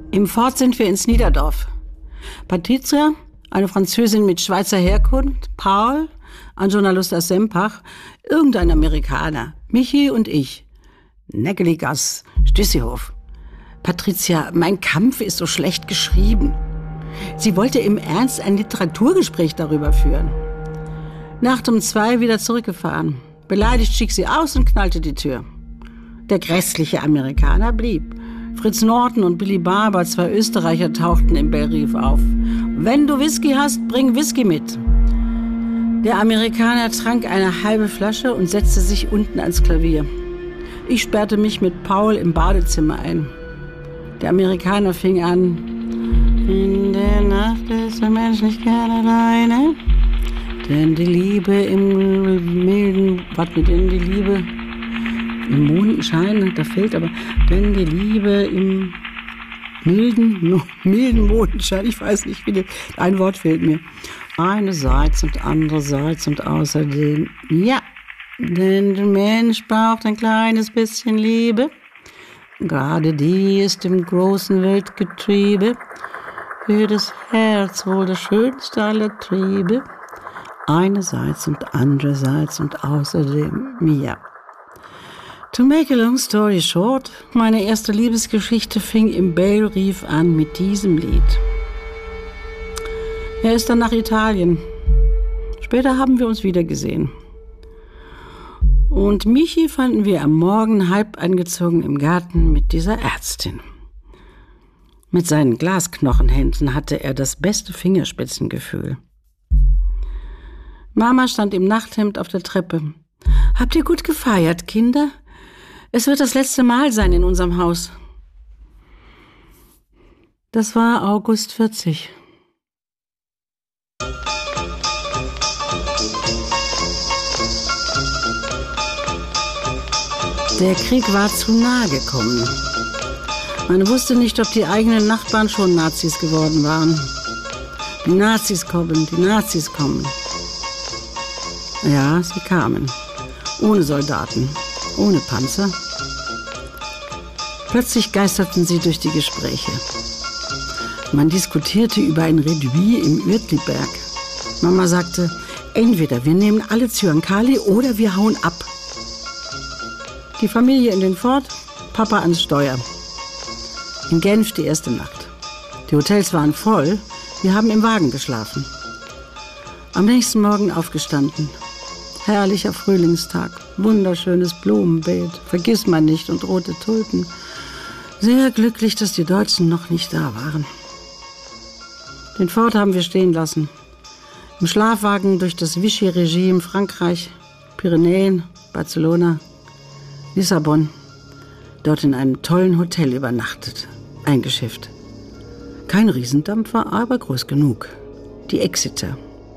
Im Fort sind wir ins Niederdorf. Patricia, eine Französin mit Schweizer Herkunft, Paul, ein Journalist aus Sempach, irgendein Amerikaner, Michi und ich. Nägeligas, Stüssehof. Patricia, mein Kampf ist so schlecht geschrieben. Sie wollte im Ernst ein Literaturgespräch darüber führen. Nacht um 2 wieder zurückgefahren. Beleidigt stieg sie aus und knallte die Tür. Der grässliche Amerikaner blieb. Fritz Norton und Billy Barber, 2 Österreicher, tauchten im Bellrief auf. Wenn du Whisky hast, bring Whisky mit. Der Amerikaner trank eine halbe Flasche und setzte sich unten ans Klavier. Ich sperrte mich mit Paul im Badezimmer ein. Der Amerikaner fing an. In der Nacht ist der Mensch nicht gerne alleine. Denn die Liebe im milden, in die Liebe im Mondenschein, da fehlt aber, denn die Liebe im milden Mondenschein, ich weiß nicht, ein Wort fehlt mir. Einerseits und andererseits und außerdem, ja, denn der Mensch braucht ein kleines bisschen Liebe. Gerade die ist im großen Weltgetriebe. Für das Herz wohl das schönste aller Triebe. Einerseits und andererseits und außerdem, ja. To make a long story short, meine erste Liebesgeschichte fing im Bellrief an mit diesem Lied. Er ist dann nach Italien. Später haben wir uns wiedergesehen. Und Michi fanden wir am Morgen halb angezogen im Garten mit dieser Ärztin. Mit seinen Glasknochenhänden hatte er das beste Fingerspitzengefühl. Mama stand im Nachthemd auf der Treppe. Habt ihr gut gefeiert, Kinder? Es wird das letzte Mal sein in unserem Haus. Das war August 40. Der Krieg war zu nahe gekommen. Man wusste nicht, ob die eigenen Nachbarn schon Nazis geworden waren. Die Nazis kommen, die Nazis kommen. Ja, sie kamen. Ohne Soldaten, ohne Panzer. Plötzlich geisterten sie durch die Gespräche. Man diskutierte über ein Redouit im Uetliberg. Mama sagte, entweder wir nehmen alle Zyankali oder wir hauen ab. Die Familie in den Fort, Papa ans Steuer. In Genf die erste Nacht. Die Hotels waren voll, wir haben im Wagen geschlafen. Am nächsten Morgen aufgestanden. Herrlicher Frühlingstag, wunderschönes Blumenbeet, vergiss man nicht und rote Tulpen. Sehr glücklich, dass die Deutschen noch nicht da waren. Den Fort haben wir stehen lassen. Im Schlafwagen durch das Vichy-Regime Frankreich, Pyrenäen, Barcelona, Lissabon. Dort in einem tollen Hotel übernachtet, eingeschifft. Kein Riesendampfer, aber groß genug. Die Exeter.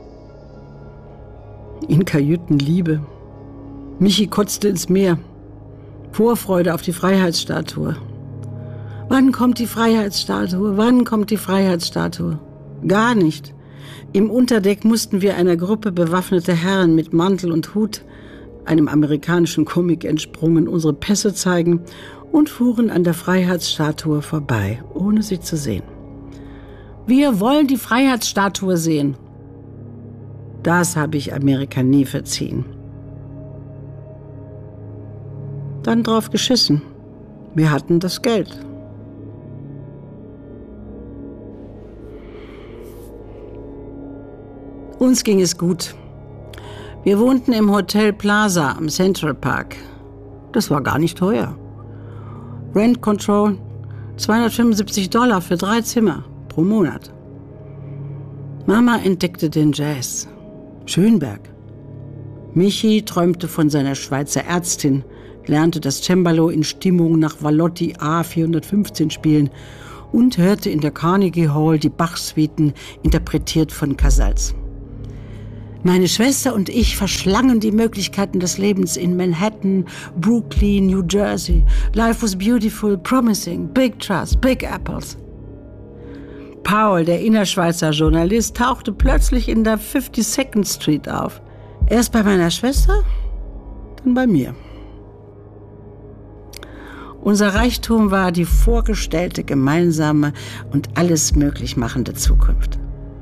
In Kajüten Liebe. Michi kotzte ins Meer. Vorfreude auf die Freiheitsstatue. Wann kommt die Freiheitsstatue? Wann kommt die Freiheitsstatue? Gar nicht. Im Unterdeck mussten wir einer Gruppe bewaffneter Herren mit Mantel und Hut, einem amerikanischen Comic entsprungen, unsere Pässe zeigen und fuhren an der Freiheitsstatue vorbei, ohne sie zu sehen. Wir wollen die Freiheitsstatue sehen. Das habe ich Amerika nie verziehen. Dann drauf geschissen. Wir hatten das Geld. Uns ging es gut. Wir wohnten im Hotel Plaza am Central Park. Das war gar nicht teuer. Rent Control, $275 für 3 Zimmer pro Monat. Mama entdeckte den Jazz. Schönberg. Michi träumte von seiner Schweizer Ärztin, lernte das Cembalo in Stimmung nach Vallotti A415 spielen und hörte in der Carnegie Hall die Bach-Suiten, interpretiert von Casals. Meine Schwester und ich verschlangen die Möglichkeiten des Lebens in Manhattan, Brooklyn, New Jersey. Life was beautiful, promising, big trust, big apples. Paul, der Innerschweizer Journalist, tauchte plötzlich in der 52nd Street auf. Erst bei meiner Schwester, dann bei mir. Unser Reichtum war die vorgestellte gemeinsame und alles möglich machende Zukunft.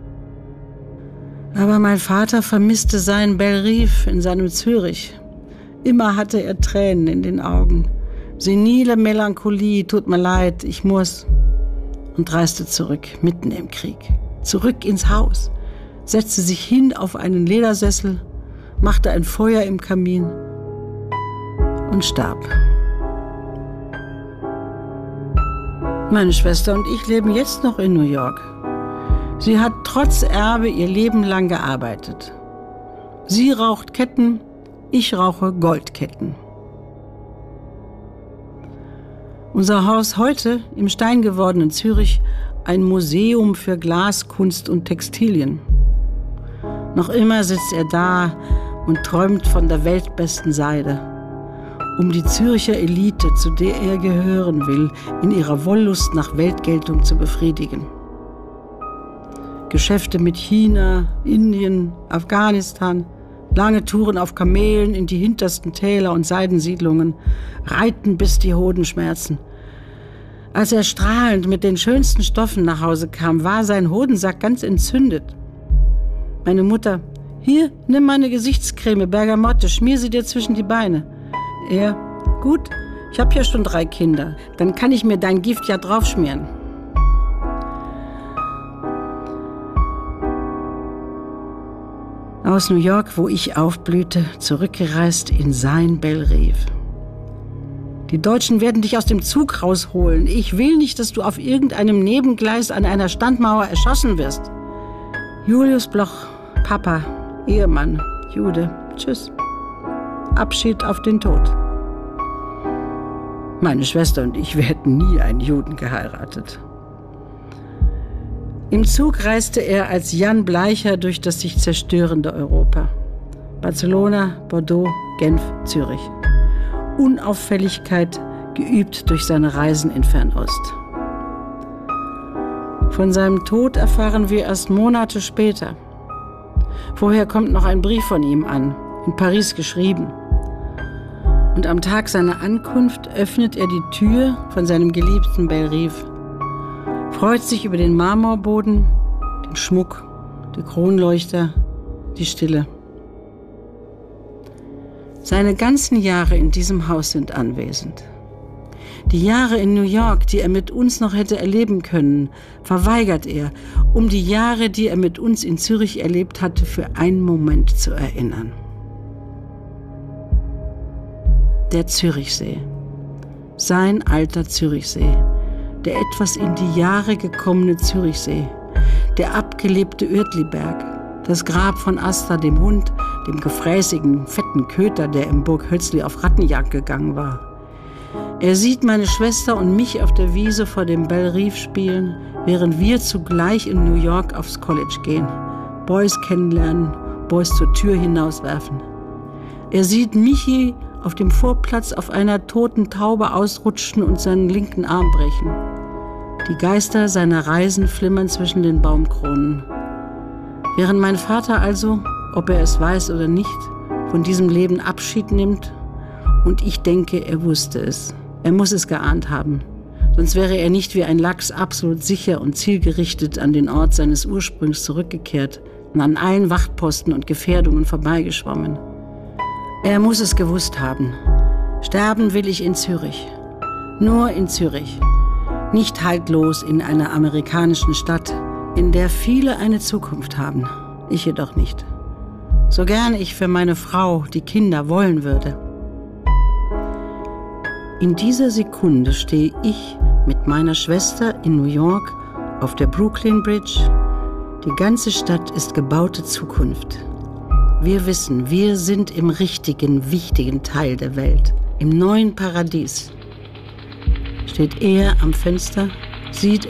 Aber mein Vater vermisste seinen Bellerive in seinem Zürich. Immer hatte er Tränen in den Augen. Senile Melancholie, tut mir leid, ich muss. Und reiste zurück, mitten im Krieg. Zurück ins Haus, setzte sich hin auf einen Ledersessel, machte ein Feuer im Kamin und starb. Meine Schwester und ich leben jetzt noch in New York. Sie hat trotz Erbe ihr Leben lang gearbeitet. Sie raucht Ketten, ich rauche Goldketten. Unser Haus heute im steingewordenen Zürich, ein Museum für Glas, Kunst und Textilien. Noch immer sitzt er da und träumt von der weltbesten Seide, um die Zürcher Elite, zu der er gehören will, in ihrer Wollust nach Weltgeltung zu befriedigen. Geschäfte mit China, Indien, Afghanistan, lange Touren auf Kamelen in die hintersten Täler und Seidensiedlungen, Reiten bis die Hoden schmerzen. Als er strahlend mit den schönsten Stoffen nach Hause kam, war sein Hodensack ganz entzündet. Meine Mutter: Hier, nimm meine Gesichtscreme, Bergamotte, schmier sie dir zwischen die Beine. Er: Gut, ich habe ja schon 3 Kinder, dann kann ich mir dein Gift ja draufschmieren. Aus New York, wo ich aufblühte, zurückgereist in sein Bellerive. Die Deutschen werden dich aus dem Zug rausholen. Ich will nicht, dass du auf irgendeinem Nebengleis an einer Standmauer erschossen wirst. Julius Bloch, Papa, Ehemann, Jude, tschüss. Abschied auf den Tod. Meine Schwester und ich, wir hätten nie einen Juden geheiratet. Im Zug reiste er als Jan Bleicher durch das sich zerstörende Europa. Barcelona, Bordeaux, Genf, Zürich. Unauffälligkeit geübt durch seine Reisen in Fernost. Von seinem Tod erfahren wir erst Monate später. Vorher kommt noch ein Brief von ihm an, in Paris geschrieben. Und am Tag seiner Ankunft öffnet er die Tür von seinem geliebten Bellerive, freut sich über den Marmorboden, den Schmuck, die Kronleuchter, die Stille. Seine ganzen Jahre in diesem Haus sind anwesend. Die Jahre in New York, die er mit uns noch hätte erleben können, verweigert er, um die Jahre, die er mit uns in Zürich erlebt hatte, für einen Moment zu erinnern. Der Zürichsee. Sein alter Zürichsee. Der etwas in die Jahre gekommene Zürichsee. Der abgelebte Uertliberg. Das Grab von Asta, dem Hund, dem gefräßigen, fetten Köter, der im Burg Hölzli auf Rattenjagd gegangen war. Er sieht meine Schwester und mich auf der Wiese vor dem Bellerive spielen, während wir zugleich in New York aufs College gehen, Boys kennenlernen, Boys zur Tür hinauswerfen. Er sieht Michi auf dem Vorplatz auf einer toten Taube ausrutschen und seinen linken Arm brechen. Die Geister seiner Reisen flimmern zwischen den Baumkronen. Während mein Vater also, ob er es weiß oder nicht, von diesem Leben Abschied nimmt, und ich denke, er wusste es. Er muss es geahnt haben. Sonst wäre er nicht wie ein Lachs absolut sicher und zielgerichtet an den Ort seines Ursprungs zurückgekehrt und an allen Wachtposten und Gefährdungen vorbeigeschwommen. Er muss es gewusst haben. Sterben will ich in Zürich. Nur in Zürich. Nicht haltlos in einer amerikanischen Stadt, in der viele eine Zukunft haben. Ich jedoch nicht. So gern ich für meine Frau, die Kinder, wollen würde. In dieser Sekunde stehe ich mit meiner Schwester in New York auf der Brooklyn Bridge. Die ganze Stadt ist gebaute Zukunft. Wir wissen, wir sind im richtigen, wichtigen Teil der Welt, im neuen Paradies. Steht er am Fenster, sieht